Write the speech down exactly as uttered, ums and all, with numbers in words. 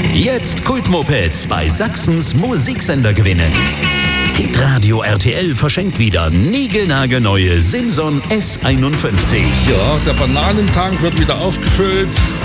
Jetzt Kultmopeds bei Sachsens Musiksender gewinnen. Hitradio R T L verschenkt wieder niegelnagelneue Simson S einundfünfzig. Ja, der Bananentank wird wieder aufgefüllt.